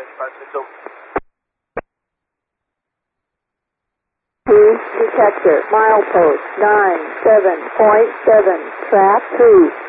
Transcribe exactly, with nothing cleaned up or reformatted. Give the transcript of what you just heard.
five six zero. Cruise detector, milepost nine seven point seven, trap two.